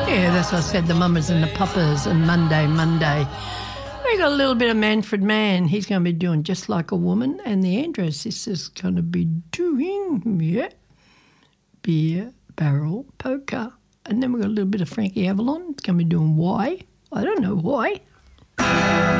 Yeah, that's what I said, the Mamas and the Papas and Monday. We got a little bit of Manfred Mann. He's going to be doing Just Like a Woman, and the Andrews Sisters going to be doing, Beer Barrel Polka. And then we've got a little bit of Frankie Avalon. It's going to be doing Why. I don't know why.